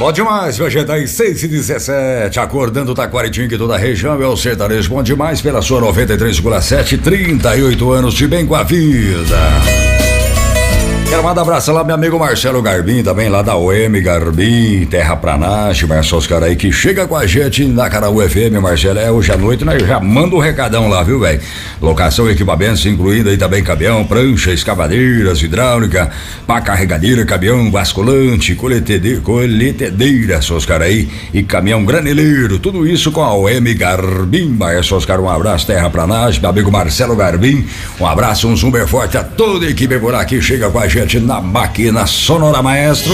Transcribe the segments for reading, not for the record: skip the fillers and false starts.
Bom demais, hoje é das 6h17, acordando Taquaritinga e toda a região, é o sertanejo bom demais pela sua 93,7, 38 anos de bem com a vida. Quero mandar um abraço lá, meu amigo Marcelo Garbim, também lá da OM Garbim, Terra Pranache, Marcelo, os caras aí que chega com a gente na Caraú FM, Marcelo, hoje à noite, nós já manda um recadão lá, viu, velho? Locação, equipamentos, incluindo aí também caminhão, prancha, escavadeiras, hidráulica, pá carregadeira, caminhão, basculante, coletedeira, seus caras aí, e caminhão graneleiro, tudo isso com a OM Garbim, Marcelo, os caras, um abraço, Terra Pranache, meu amigo Marcelo Garbim, um abraço, um super forte a toda a equipe por aqui, chega com a gente na máquina sonora, maestro.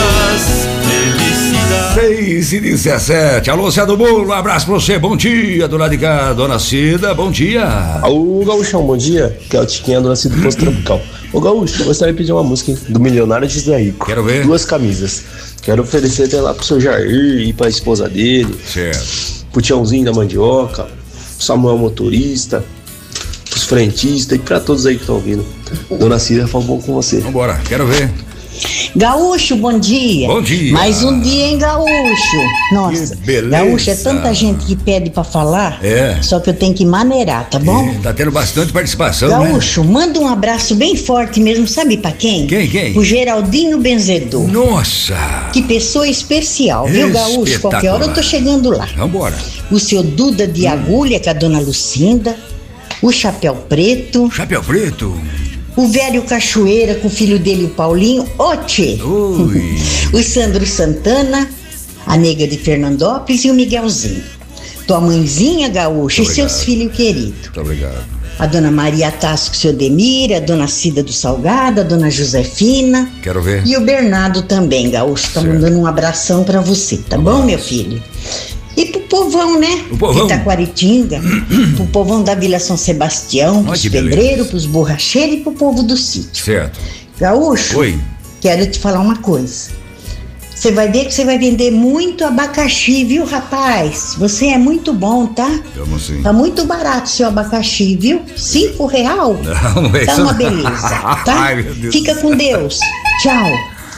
6h17. Alô, Zé do Bolo, um abraço pra você. Bom dia, do lado de cá, dona Cida, bom dia. Alô, Gaúchão, bom dia. Que é o Tiquinha, dona Cida do Posto Tropical. Ô, Gaúcho, eu gostaria de pedir uma música do Milionário José Rico. Quero ver. 2 camisas. Quero oferecer até lá pro seu Jair e pra esposa dele. Certo. Pro Tiãozinho da Mandioca, pro Samuel Motorista, pros frentistas e pra todos aí que estão ouvindo. Dona Cida, fala um pouco com você. Vambora, quero ver. Gaúcho, bom dia. Bom dia. Mais um dia, hein, Gaúcho? Nossa, que beleza. Gaúcho, é tanta gente que pede pra falar. É. Só que eu tenho que maneirar, tá bom? Tá tendo bastante participação, Gaúcho, manda um abraço bem forte mesmo, sabe pra quem? Quem? O Geraldinho Benzedor. Nossa. Que pessoa especial, viu, Gaúcho? Qualquer hora eu tô chegando lá. Vambora. O seu Duda de Agulha, com a dona Lucinda. O Chapéu Preto. Chapéu Preto. O velho Cachoeira com o filho dele, o Paulinho. Tchê. Ui. O Sandro Santana, a nega de Fernandópolis e o Miguelzinho. Tua mãezinha, Gaúcha, e seus filhos queridos. Muito obrigado. A dona Maria Tasco, seu Demir, a dona Cida do Salgado, a dona Josefina. Quero ver. E o Bernardo também, Gaúcho, tá mandando um abração pra você, tá bom, meu filho? E pro povão, né? O povão. De Taquaritinga, pro povão da Vila São Sebastião, pros pedreiros, pros borracheiros e pro povo do sítio. Certo. Gaúcho, Oi. Quero te falar uma coisa. Você vai ver que você vai vender muito abacaxi, viu, rapaz? Você é muito bom, tá? Como assim? Tá muito barato seu abacaxi, viu? R$5? Não é tá isso. uma beleza, tá? Ai, meu Deus. Fica com Deus. Tchau.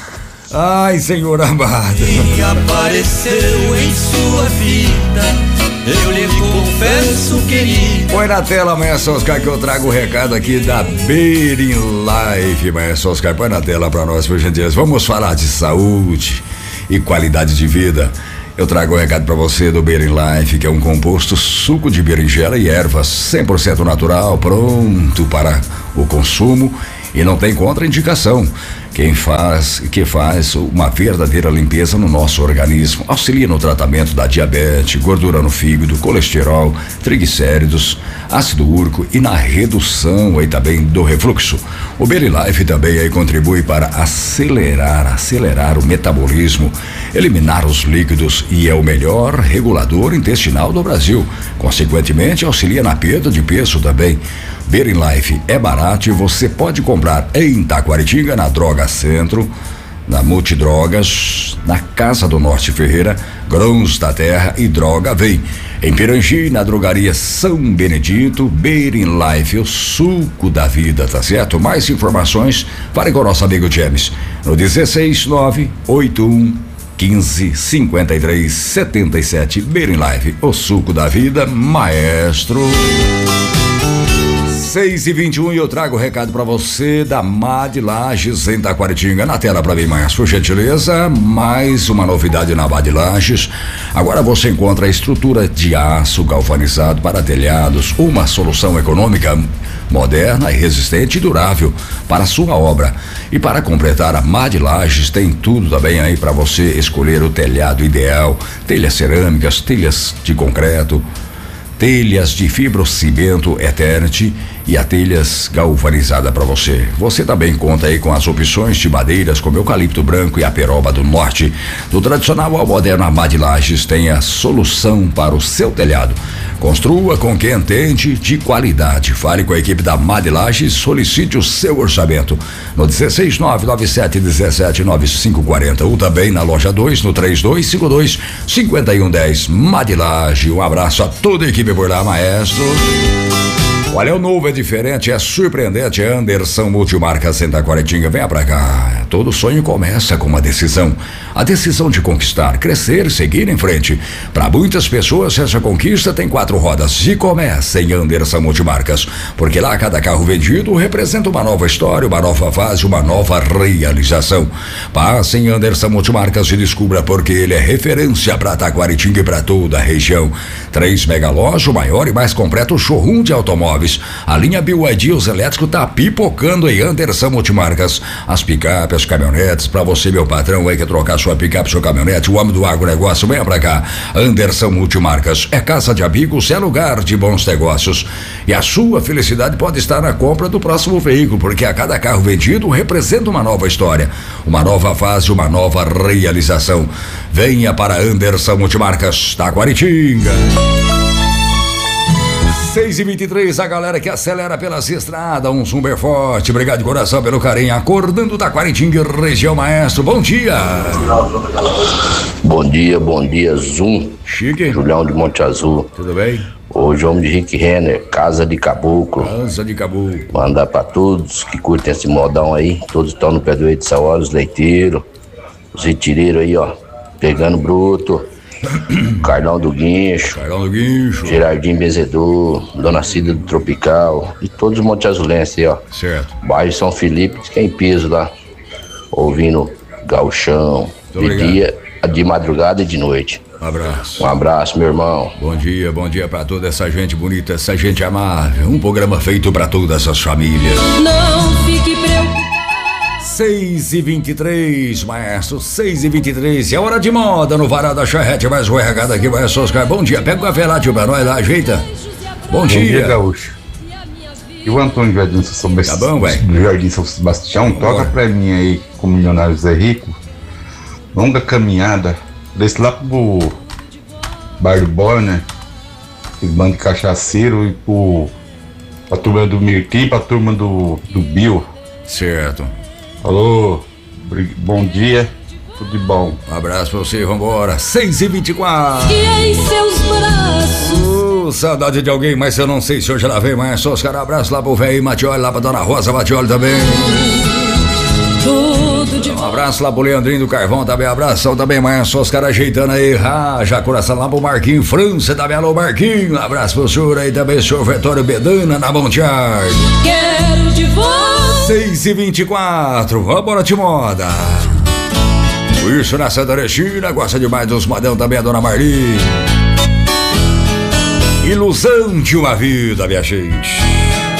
Ai, Senhor amado. E apareceu em sua vida, eu lhe confesso, querido. Põe na tela, Maestro Oscar, que eu trago o recado aqui da Berin Life, Maestro Oscar. Põe na tela pra nós, por gentileza. Vamos falar de saúde e qualidade de vida. Eu trago um recado pra você do Berin Life, que é um composto suco de berinjela e ervas 100% natural, pronto para o consumo e não tem contraindicação. Que faz uma verdadeira limpeza no nosso organismo, auxilia no tratamento da diabetes, gordura no fígado, colesterol, triglicéridos, ácido úrico e na redução aí também do refluxo. O Berin Life também aí contribui para acelerar o metabolismo, eliminar os líquidos e é o melhor regulador intestinal do Brasil. Consequentemente, auxilia na perda de peso também. Berin Life é barato e você pode comprar em Taquaritinga, na Droga Centro, na Multidrogas, na Casa do Norte Ferreira, Grãos da Terra e Droga Vem. Em Pirangi, na Drogaria São Benedito, Berin Life, o suco da vida, tá certo? Mais informações, fale com o nosso amigo James, no 16981155377. Berin Life, o suco da vida, maestro. 6h21 e eu trago o recado pra você da MAD Lages em Taquaritinga. Na tela pra mim, mais por gentileza, mais uma novidade na MAD Lages. Agora você encontra a estrutura de aço galvanizado para telhados, uma solução econômica, moderna e resistente e durável para a sua obra. E para completar, a MAD Lages tem tudo também aí para você escolher o telhado ideal, telhas cerâmicas, telhas de concreto, telhas de fibrocimento Eternity e a telhas galvanizada para você. Você também conta aí com as opções de madeiras como eucalipto branco e a peroba do norte. Do tradicional ao moderno, a MAD Lages tem a solução para o seu telhado. Construa com quem entende de qualidade. Fale com a equipe da MAD Lages, solicite o seu orçamento no 16997179540 ou também na loja 2 no 3252-5110. MAD Lages, um abraço a toda a equipe por lá, maestro. Olha, o novo é diferente, é surpreendente. Anderson Multimarcas em Taquaritinga, venha pra cá. Todo sonho começa com uma decisão. A decisão de conquistar, crescer, seguir em frente. Para muitas pessoas, essa conquista tem 4 rodas e começa em Anderson Multimarcas, porque lá cada carro vendido representa uma nova história, uma nova fase, uma nova realização. Passe em Anderson Multimarcas e descubra porque ele é referência para Taquaritinga e para toda a região. 3 mega loja, o maior e mais completo showroom de automóveis. A linha BYD, os elétricos, tá pipocando em Anderson Multimarcas. As picapes, caminhonetes, para você, meu patrão, aí que trocar sua picape, sua caminhonete, o homem do agronegócio, venha pra cá. Anderson Multimarcas é casa de amigos, é lugar de bons negócios. E a sua felicidade pode estar na compra do próximo veículo, porque a cada carro vendido representa uma nova história, uma nova fase, uma nova realização. Venha para Anderson Multimarcas, Taquaritinga. 6h23, a galera que acelera pelas estradas, um super forte, obrigado de coração pelo carinho, acordando Taquaritinga, região maestro, bom dia. Bom dia, Zoom. Chique. Julião de Monte Azul. Tudo bem? O João de Rick Renner, Casa de Caboclo. Casa de Caboclo. Mandar pra todos que curtem esse modão aí, todos estão no pé do Eito Saulo, os leiteiros, os retireiros aí, ó, pegando bruto. Carlão do Guincho, Gerardinho Benzedor, Dona Cida do Tropical e todos os Monte Azulenses aí, ó. Certo. Bairro São Felipe, que é em peso lá, ouvindo gauchão, de dia, de madrugada e de noite. Um abraço, meu irmão. Bom dia pra toda essa gente bonita, essa gente amável. Um programa feito pra todas as famílias. Não fique preocupado. 6h23, maestro, 6h23, é hora de moda no Varal da Charrete, mais um RH aqui, maestro Oscar. Bom dia, pega o café lá, tio, pra nós lá, ajeita. Bom dia, Gaúcho. E o Antônio Jardim São Sebastião, tá bom, velho? do Jardim São Sebastião, toca pra mim aí, com o Milionário Zé Rico, longa caminhada, desse lá pro Bar do Boy, né? Esse bando de cachaceiro e pra turma do Mirti, pra turma do Bill. Certo. Alô, bom dia, tudo de bom. Um abraço pra você, vambora. 6h24. E em seus braços. Saudade de alguém, mas eu não sei se hoje ela vem, mas só os caras. Abraço lá pro velho Matioli, lá pra Dona Rosa Matioli também. Tudo de bom. Um abraço lá pro Leandrinho do Carvão também, abração também, mas só os caras ajeitando aí. Já coração lá pro Marquinho França também, alô Marquinho. Um abraço pro senhor aí também, senhor Vitório Bedana na Montear. Quero de volta. 6h24, vambora de moda. Isso na Santa Teresina, gosta demais dos modão também, a Dona Marli. Ilusão de uma vida, minha gente.